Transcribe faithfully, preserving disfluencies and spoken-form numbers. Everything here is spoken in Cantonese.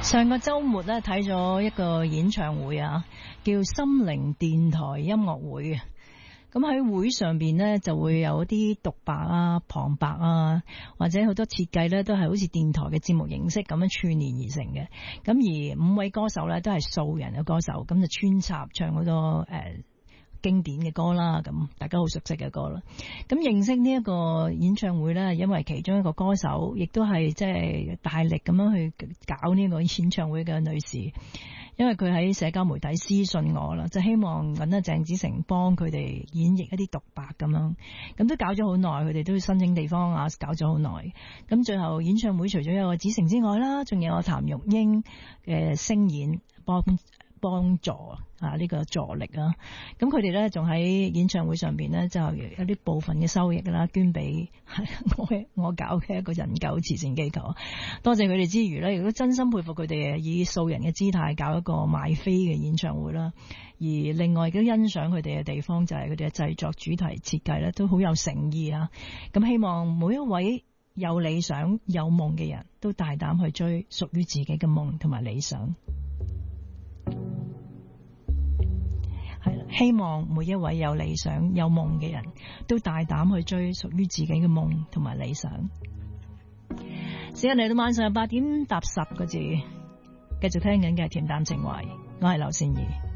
上個週末咧睇咗一個演唱會啊，叫心靈電台音樂會啊。咁喺會上邊呢，就會有啲獨白啊、旁白啊，或者好多設計呢，都係好似電台嘅節目形式咁樣串聯而成嘅。咁而五位歌手呢，都係素人嘅歌手，咁就穿插唱好多誒、呃、經典嘅歌啦，咁大家好熟悉嘅歌啦。咁認識呢一個演唱會呢，因為其中一個歌手亦都係即係大力咁樣去搞呢個演唱會嘅女士。因為佢喺社交媒體私信我啦，就希望揾阿鄭子誠幫佢哋演繹一啲獨白咁樣，咁都搞咗好耐，佢哋都要申請地方啊，搞咗好耐。咁最後演唱會除咗有個子誠之外啦，仲有個譚玉英嘅聲演幫幫助啊呢個助力啊。咁佢哋咧仲喺演唱會上邊咧就有啲部分嘅收益啦，捐俾我我搞嘅一個人救慈善機構。多謝佢哋之餘咧，亦都真心佩服佢哋以素人嘅姿態搞一個賣飛嘅演唱會啦。而另外亦都欣賞佢哋嘅地方就係佢哋嘅製作、主題設計咧都好有誠意啊。咁希望每一位有理想、有夢嘅人都大膽去追屬於自己嘅夢同埋理想。係啦，希望每一位有理想、有夢嘅人都大膽去追屬於自己嘅夢同埋理想。時間嚟到晚上八點搭十個字，繼續聽緊嘅係恬淡情懷，我係劉善儀。